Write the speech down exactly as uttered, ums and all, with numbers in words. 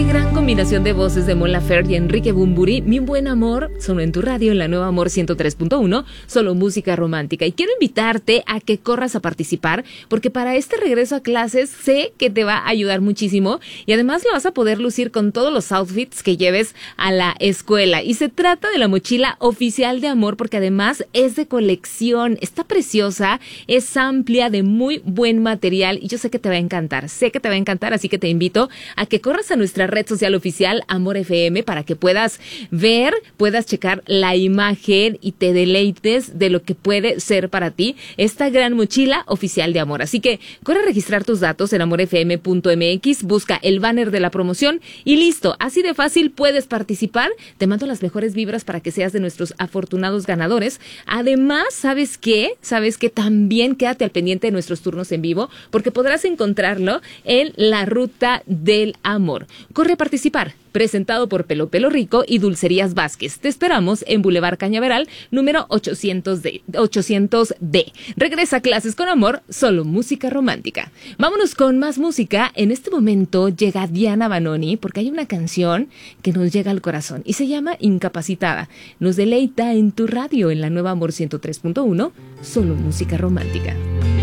Qué gran combinación de voces de Mon Laferte y Enrique Bunbury. Mi buen amor, solo en tu radio, en la Nueva Amor ciento tres punto uno, solo música romántica. Y quiero invitarte a que corras a participar, porque para este regreso a clases sé que te va a ayudar muchísimo y además lo vas a poder lucir con todos los outfits que lleves a la escuela. Y se trata de la mochila oficial de amor, porque además es de colección, está preciosa, es amplia, de muy buen material y yo sé que te va a encantar, sé que te va a encantar, así que te invito a que corras a nuestra red social oficial Amor F M para que puedas ver, puedas checar la imagen y te deleites de lo que puede ser para ti esta gran mochila oficial de amor. Así que corre a registrar tus datos en amor f m punto m x, busca el banner de la promoción y listo, así de fácil puedes participar. Te mando las mejores vibras para que seas de nuestros afortunados ganadores. Además, ¿sabes qué? ¿Sabes qué? También quédate al pendiente de nuestros turnos en vivo porque podrás encontrarlo en la Ruta del Amor. Corre a participar. Presentado por Pelo Pelo Rico y Dulcerías Vázquez. Te esperamos en Boulevard Cañaveral, número ochocientos D. Regresa a clases con amor, solo música romántica. Vámonos con más música. En este momento llega Diana Banoni porque hay una canción que nos llega al corazón y se llama Incapacitada. Nos deleita en tu radio, en la Nueva Amor ciento tres punto uno, solo música romántica.